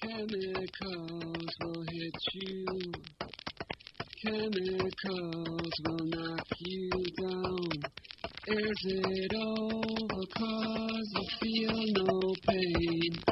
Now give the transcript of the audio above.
Chemicals will hit you. Chemicals will knock you down. Is it over 'cause you feel no pain?